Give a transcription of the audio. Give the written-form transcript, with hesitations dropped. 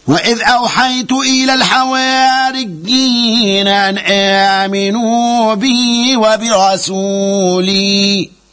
وإذ أوحيت إلى الحواريين أن آمنوا بي وبرسولي